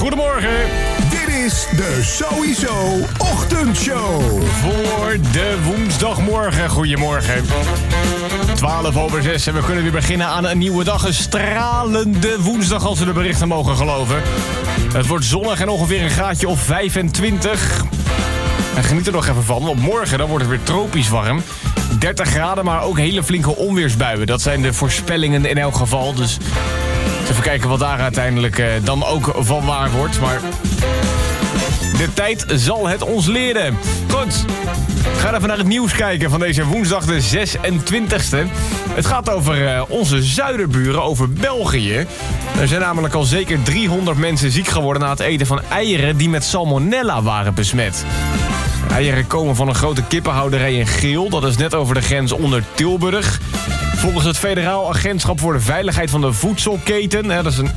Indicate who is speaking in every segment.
Speaker 1: Goedemorgen.
Speaker 2: Dit is de Sowieso Ochtendshow.
Speaker 1: Voor de woensdagmorgen. Goedemorgen. 6:12 en we kunnen weer beginnen aan een nieuwe dag. Een stralende woensdag als we de berichten mogen geloven. Het wordt zonnig en ongeveer een graadje of 25. En geniet er nog even van, want morgen dan wordt het weer tropisch warm. 30 graden, maar ook hele flinke onweersbuien. Dat zijn de voorspellingen in elk geval. Dus even kijken wat daar uiteindelijk dan ook van waar wordt. Maar de tijd zal het ons leren. Goed, ga even naar het nieuws kijken van deze woensdag de 26e. Het gaat over onze zuiderburen, over België. Er zijn namelijk al zeker 300 mensen ziek geworden na het eten van eieren die met salmonella waren besmet. Eieren komen van een grote kippenhouderij in Geel. Dat is net over de grens onder Tilburg. Volgens het Federaal Agentschap voor de Veiligheid van de Voedselketen... dat is een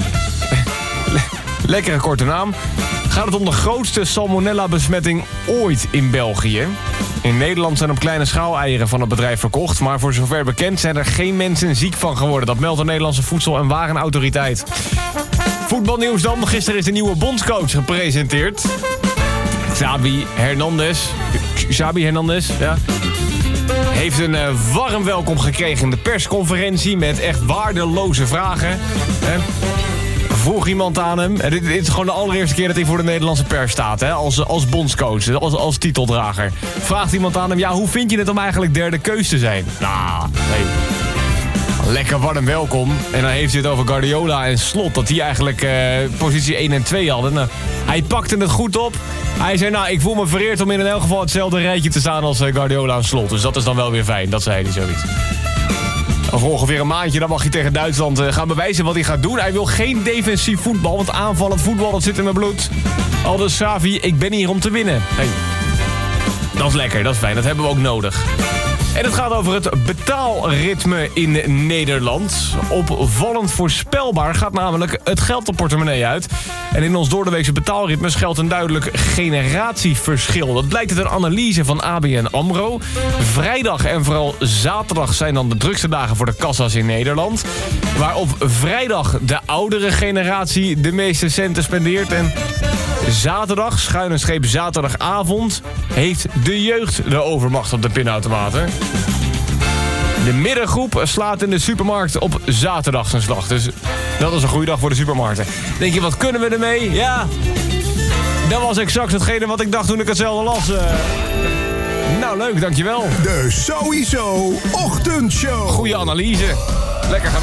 Speaker 1: lekkere korte naam... gaat het om de grootste salmonella-besmetting ooit in België. In Nederland zijn op kleine schaal eieren van het bedrijf verkocht... maar voor zover bekend zijn er geen mensen ziek van geworden. Dat meldt de Nederlandse Voedsel- en Warenautoriteit. Voetbalnieuws dan. Gisteren is de nieuwe bondscoach gepresenteerd... Xabi Hernandez, ja. Heeft een warm welkom gekregen in de persconferentie... met echt waardeloze vragen. Vroeg iemand aan hem... Dit is gewoon de allereerste keer dat hij voor de Nederlandse pers staat... als bondscoach, als titeldrager. Vraagt iemand aan hem... ja, hoe vind je het om eigenlijk derde keus te zijn? Nou, nee. Lekker warm welkom. En dan heeft hij het over Guardiola en Slot... dat die eigenlijk positie 1 en 2 hadden. Nou, hij pakte het goed op... Hij zei, nou, ik voel me vereerd om in elk geval hetzelfde rijtje te staan als Guardiola en Slot. Dus dat is dan wel weer fijn, dat zei hij zoiets. Over ongeveer een maandje, dan mag hij tegen Duitsland gaan bewijzen wat hij gaat doen. Hij wil geen defensief voetbal, want aanvallend voetbal, dat zit in mijn bloed. Aldus Xavi, ik ben hier om te winnen. Hey. Dat is lekker, dat is fijn, dat hebben we ook nodig. En het gaat over het betaalritme in Nederland. Opvallend voorspelbaar gaat namelijk het geld de portemonnee uit. En in ons doordeweekse betaalritme geldt een duidelijk generatieverschil. Dat blijkt uit een analyse van ABN AMRO. Vrijdag en vooral zaterdag zijn dan de drukste dagen voor de kassa's in Nederland. Waar op vrijdag de oudere generatie de meeste centen spendeert. En zaterdag, _streep zaterdagavond, heeft de jeugd de overmacht op de pinautomaten. De middengroep slaat in de supermarkt op zaterdag zijn slag. Dus dat is een goede dag voor de supermarkten. Denk je, wat kunnen we ermee? Ja, dat was exact hetgene wat ik dacht toen ik hetzelfde las. Nou, leuk, dankjewel.
Speaker 2: De Sowieso Ochtendshow.
Speaker 1: Goeie analyse. Lekker gaan.